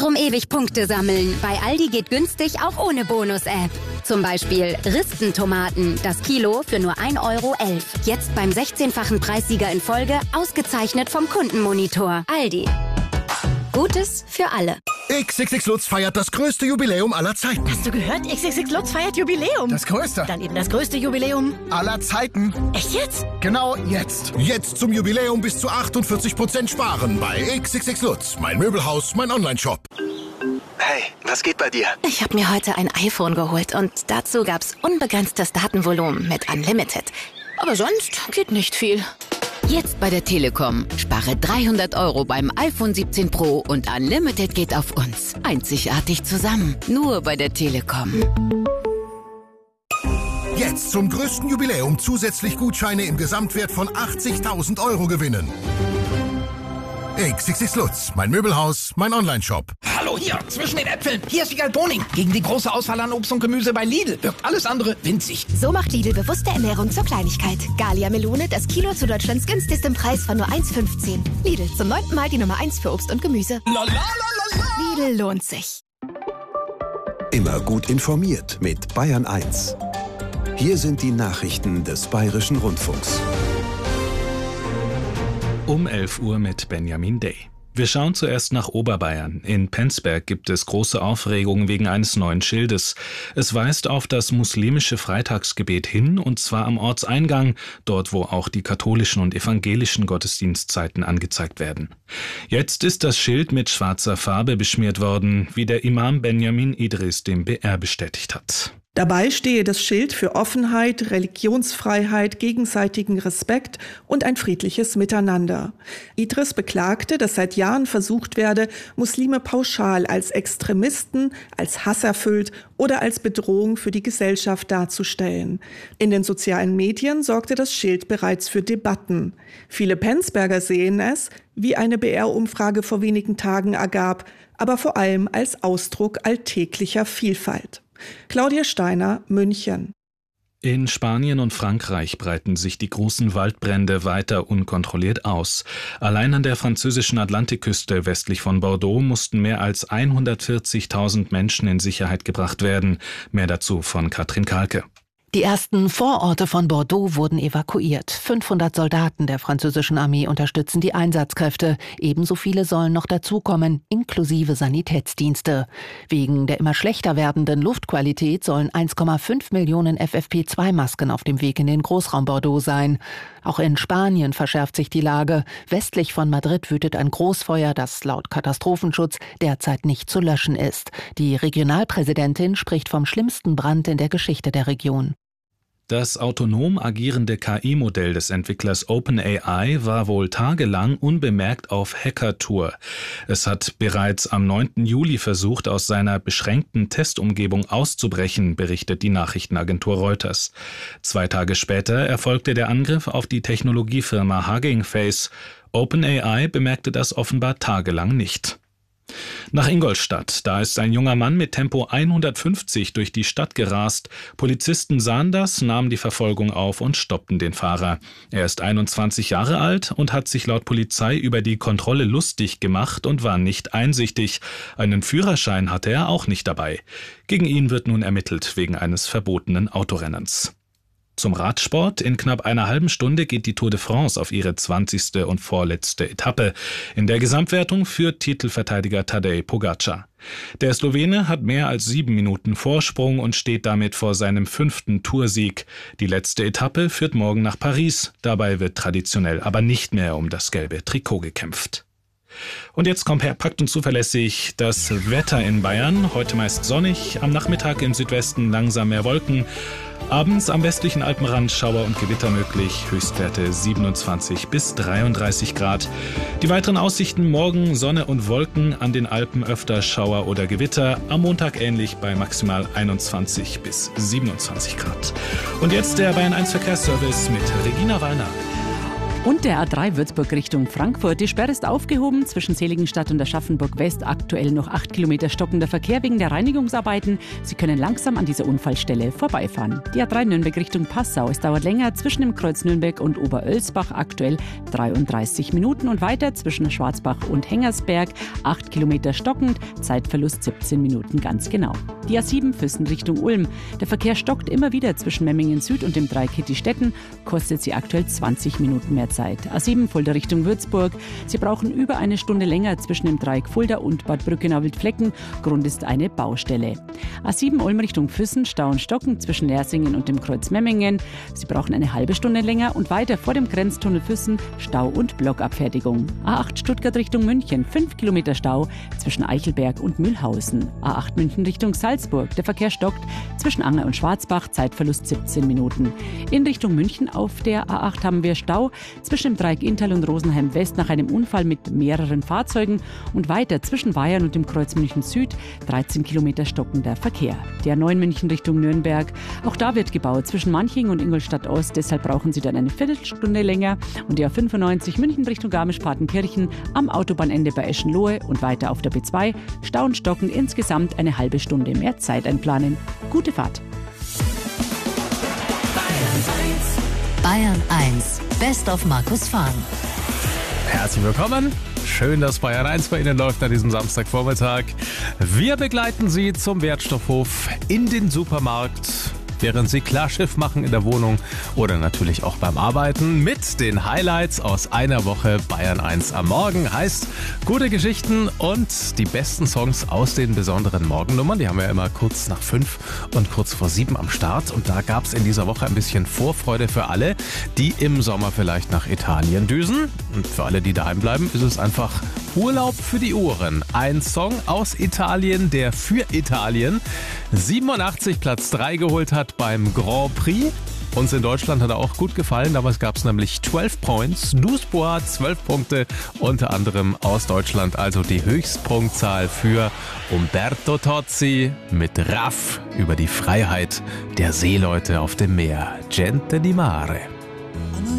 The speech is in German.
Warum ewig Punkte sammeln? Bei Aldi geht günstig auch ohne Bonus-App. Zum Beispiel Ristentomaten, das Kilo für nur 1,11 €. Jetzt beim 16-fachen Preissieger in Folge, ausgezeichnet vom Kundenmonitor. Aldi. Gutes für alle. XXX Lutz feiert das größte Jubiläum aller Zeiten. Hast du gehört? XXX Lutz feiert Jubiläum. Das größte. Dann eben das größte Jubiläum aller Zeiten. Echt jetzt? Genau jetzt. Jetzt zum Jubiläum bis zu 48% sparen bei XXX Lutz. Mein Möbelhaus, mein Onlineshop. Hey, was geht bei dir? Ich habe mir heute ein iPhone geholt und dazu gab's unbegrenztes Datenvolumen mit Unlimited. Aber sonst geht nicht viel. Jetzt bei der Telekom. Spare 300 € beim iPhone 17 Pro und Unlimited geht auf uns. Einzigartig zusammen. Nur bei der Telekom. Jetzt zum größten Jubiläum zusätzlich Gutscheine im Gesamtwert von 80.000 € gewinnen. XXX Lutz, mein Möbelhaus, mein Onlineshop. Hallo hier, zwischen den Äpfeln. Hier ist Wiegald Boning. Gegen die große Auswahl an Obst und Gemüse bei Lidl wirkt alles andere winzig. So macht Lidl bewusste Ernährung zur Kleinigkeit. Gallia Melone, das Kilo zu Deutschlands günstigstem Preis von nur 1,15. Lidl, zum 9. Mal die Nummer 1 für Obst und Gemüse. Lidl lohnt sich. Immer gut informiert mit Bayern 1. Hier sind die Nachrichten des Bayerischen Rundfunks. Um 11 Uhr mit Benjamin Day. Wir schauen zuerst nach Oberbayern. In Penzberg gibt es große Aufregung wegen eines neuen Schildes. Es weist auf das muslimische Freitagsgebet hin, und zwar am Ortseingang, dort wo auch die katholischen und evangelischen Gottesdienstzeiten angezeigt werden. Jetzt ist das Schild mit schwarzer Farbe beschmiert worden, wie der Imam Benjamin Idris dem BR bestätigt hat. Dabei stehe das Schild für Offenheit, Religionsfreiheit, gegenseitigen Respekt und ein friedliches Miteinander. Idris beklagte, dass seit Jahren versucht werde, Muslime pauschal als Extremisten, als hasserfüllt oder als Bedrohung für die Gesellschaft darzustellen. In den sozialen Medien sorgte das Schild bereits für Debatten. Viele Penzberger sehen es, wie eine BR-Umfrage vor wenigen Tagen ergab, aber vor allem als Ausdruck alltäglicher Vielfalt. Claudia Steiner, München. In Spanien und Frankreich breiten sich die großen Waldbrände weiter unkontrolliert aus. Allein an der französischen Atlantikküste westlich von Bordeaux mussten mehr als 140.000 Menschen in Sicherheit gebracht werden. Mehr dazu von Katrin Kahlke. Die ersten Vororte von Bordeaux wurden evakuiert. 500 Soldaten der französischen Armee unterstützen die Einsatzkräfte. Ebenso viele sollen noch dazukommen, inklusive Sanitätsdienste. Wegen der immer schlechter werdenden Luftqualität sollen 1,5 Millionen FFP2-Masken auf dem Weg in den Großraum Bordeaux sein. Auch in Spanien verschärft sich die Lage. Westlich von Madrid wütet ein Großfeuer, das laut Katastrophenschutz derzeit nicht zu löschen ist. Die Regionalpräsidentin spricht vom schlimmsten Brand in der Geschichte der Region. Das autonom agierende KI-Modell des Entwicklers OpenAI war wohl tagelang unbemerkt auf Hackertour. Es hat bereits am 9. Juli versucht, aus seiner beschränkten Testumgebung auszubrechen, berichtet die Nachrichtenagentur Reuters. 2 Tage später erfolgte der Angriff auf die Technologiefirma Hugging Face. OpenAI bemerkte das offenbar tagelang nicht. Nach Ingolstadt, da ist ein junger Mann mit Tempo 150 durch die Stadt gerast. Polizisten sahen das, nahmen die Verfolgung auf und stoppten den Fahrer. Er ist 21 Jahre alt und hat sich laut Polizei über die Kontrolle lustig gemacht und war nicht einsichtig. Einen Führerschein hatte er auch nicht dabei. Gegen ihn wird nun ermittelt wegen eines verbotenen Autorennens. Zum Radsport. In knapp einer halben Stunde geht die Tour de France auf ihre 20. und vorletzte Etappe. In der Gesamtwertung führt Titelverteidiger Tadej Pogačar. Der Slowene hat mehr als 7 Minuten Vorsprung und steht damit vor seinem 5. Toursieg. Die letzte Etappe führt morgen nach Paris. Dabei wird traditionell aber nicht mehr um das gelbe Trikot gekämpft. Und jetzt kompakt und zuverlässig das Wetter in Bayern. Heute meist sonnig, am Nachmittag im Südwesten langsam mehr Wolken. Abends am westlichen Alpenrand Schauer und Gewitter möglich, Höchstwerte 27 bis 33 Grad. Die weiteren Aussichten: morgen Sonne und Wolken, an den Alpen öfter Schauer oder Gewitter, am Montag ähnlich bei maximal 21 bis 27 Grad. Und jetzt der Bayern 1 Verkehrsservice mit Regina Wallner. Und der A3 Würzburg Richtung Frankfurt. Die Sperre ist aufgehoben. Zwischen Seligenstadt und Aschaffenburg West aktuell noch 8 Kilometer stockender Verkehr wegen der Reinigungsarbeiten. Sie können langsam an dieser Unfallstelle vorbeifahren. Die A3 Nürnberg Richtung Passau. Es dauert länger zwischen dem Kreuz Nürnberg und Oberölsbach aktuell 33 Minuten und weiter zwischen Schwarzbach und Hengersberg 8 Kilometer stockend, Zeitverlust 17 Minuten ganz genau. Die A7 Füssen Richtung Ulm. Der Verkehr stockt immer wieder zwischen Memmingen Süd und dem Dreieck Kittistetten, kostet sie aktuell 20 Minuten mehr Zeit. A7 Fulda Richtung Würzburg. Sie brauchen über eine Stunde länger zwischen dem Dreieck Fulda und Bad Brückenau-Wildflecken. Grund ist eine Baustelle. A7 Ulm Richtung Füssen, Stau und Stocken zwischen Lersingen und dem Kreuz Memmingen. Sie brauchen eine halbe Stunde länger und weiter vor dem Grenztunnel Füssen, Stau und Blockabfertigung. A8 Stuttgart Richtung München, 5 Kilometer Stau zwischen Eichelberg und Mühlhausen. A8 München Richtung Salzburg. Der Verkehr stockt zwischen Anger und Schwarzbach, Zeitverlust 17 Minuten. In Richtung München auf der A8 haben wir Stau zwischen dem Dreieck Inntal und Rosenheim West nach einem Unfall mit mehreren Fahrzeugen und weiter zwischen Bayern und dem Kreuz München Süd 13 Kilometer stockender Verkehr. Der A9 München Richtung Nürnberg. Auch da wird gebaut zwischen Manching und Ingolstadt Ost, deshalb brauchen Sie dann eine Viertelstunde länger. Und der A95 München Richtung Garmisch-Partenkirchen am Autobahnende bei Eschenlohe und weiter auf der B2 Stau und Stocken, insgesamt eine halbe Stunde mehr Zeit einplanen. Gute Fahrt. Bayern 1, Best of Markus Fahn. Herzlich willkommen. Schön, dass Bayern 1 bei Ihnen läuft an diesem Samstagvormittag. Wir begleiten Sie zum Wertstoffhof, in den Supermarkt, während Sie Klarschiff machen in der Wohnung oder natürlich auch beim Arbeiten mit den Highlights aus einer Woche Bayern 1 am Morgen. Heißt, gute Geschichten und die besten Songs aus den besonderen Morgennummern. Die haben wir ja immer kurz nach 5 und kurz vor 7 am Start. Und da gab es in dieser Woche ein bisschen Vorfreude für alle, die im Sommer vielleicht nach Italien düsen. Und für alle, die daheim bleiben, ist es einfach Urlaub für die Ohren. Ein Song aus Italien, der für Italien 87 Platz 3 geholt hat beim Grand Prix. Uns in Deutschland hat er auch gut gefallen. Damals gab es nämlich 12 Points. Dusbois 12 Punkte, unter anderem aus Deutschland. Also die Höchstpunktzahl für Umberto Tozzi mit Raff über die Freiheit der Seeleute auf dem Meer. Gente di Mare.